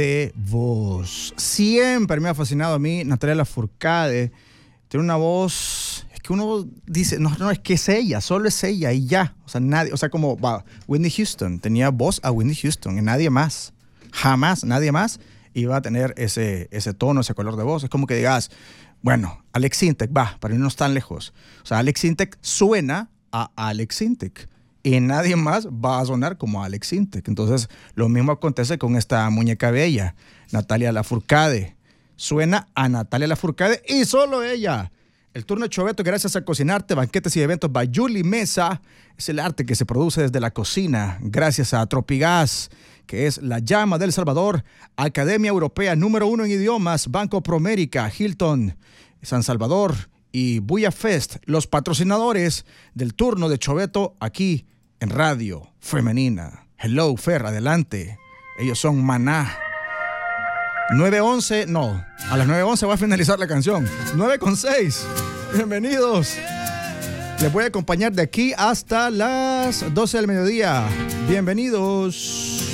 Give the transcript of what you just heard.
de voz. Siempre me ha fascinado a mí Natalia Lafourcade. Tiene una voz, es que uno dice, no, es que es ella, solo es ella y ya. O sea, nadie, o sea, como Whitney Houston, tenía voz a Whitney Houston y nadie más. Jamás, nadie más iba a tener ese tono, ese color de voz. Es como que digas, bueno, Alex Sintek, para irnos tan lejos. O sea, Alex Sintek suena a Alex Sintek. Y nadie más va a sonar como Alex Sintek. Entonces, lo mismo acontece con esta muñeca bella, Natalia Lafourcade. Suena a Natalia Lafourcade y solo ella. El turno de Choveto, gracias a Cocinarte, Banquetes y Eventos by Julie Mesa. Es el arte que se produce desde la cocina. Gracias a Tropigas, que es la llama del Salvador. Academia Europea número 1 en idiomas. Banco Promérica, Hilton, San Salvador y Buya Fest, los patrocinadores del turno de Choveto aquí en Radio Femenina. Hello, Fer, adelante. Ellos son Maná. 9:11, no, a las 9:11 va a finalizar la canción. 9:06, bienvenidos. Les voy a acompañar de aquí hasta las 12 del mediodía. Bienvenidos.